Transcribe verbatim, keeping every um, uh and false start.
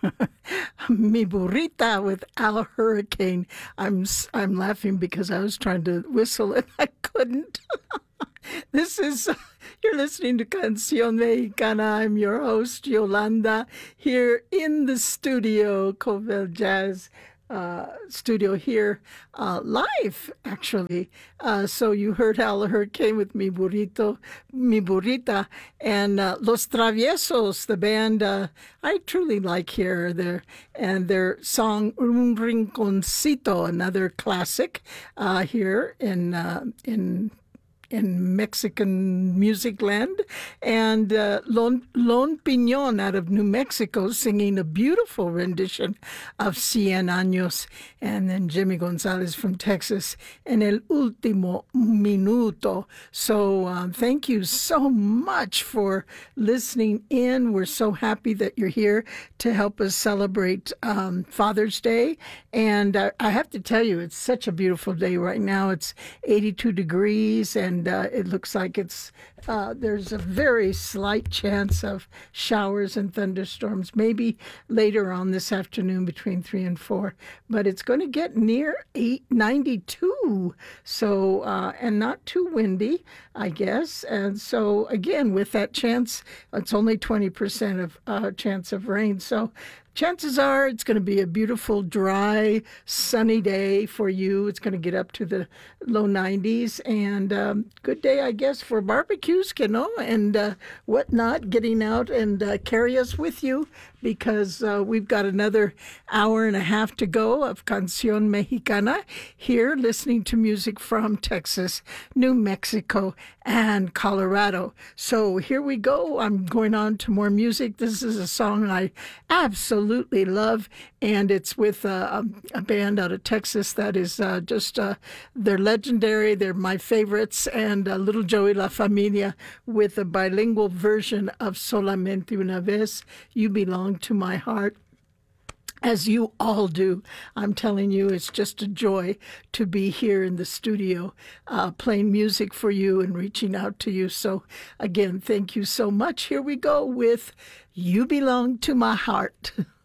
Mi Burrita with Al Hurricane. I'm s- I'm laughing because I was trying to whistle and I couldn't. This is, you're listening to Canción Mexicana. I'm your host, Yolanda, here in the studio, Covell Jazz uh, studio here, uh, live, actually. Uh, so you heard Al Hurricane with Mi Burrito, Mi Burrita, and uh, Los Traviesos, the band uh, I truly like here, their, and their song Un Rinconcito, another classic uh, here in uh, in in Mexican music land, and uh, Lon, Lon Piñon out of New Mexico singing a beautiful rendition of Cien Años, and then Jimmy Gonzalez from Texas en El Último Minuto. So um, thank you so much for listening in. We're so happy that you're here to help us celebrate um, Father's Day, and uh, I have to tell you, it's such a beautiful day right now. It's eighty-two degrees, and uh, it looks like it's uh, there's a very slight chance of showers and thunderstorms, maybe later on this afternoon between three and four. But it's going to get near eight ninety-two, so uh, and not too windy, I guess. And so again, with that chance, it's only twenty percent of uh, chance of rain. So chances are it's going to be a beautiful, dry, sunny day for you. It's going to get up to the low nineties, and um, good day, I guess, for barbecues, you know, and uh, whatnot, getting out and uh, carry us with you, because uh, we've got another hour and a half to go of Canción Mexicana here, listening to music from Texas, New Mexico, and Colorado. So here we go. I'm going on to more music. This is a song I absolutely love, and it's with uh, a, a band out of Texas that is uh, just, uh, they're legendary. They're my favorites, and uh, Little Joey La Familia with a bilingual version of Solamente Una Vez, You Belong to My Heart. As you all do. I'm telling you, it's just a joy to be here in the studio uh, playing music for you and reaching out to you. So again, thank you so much. Here we go with You Belong to My Heart.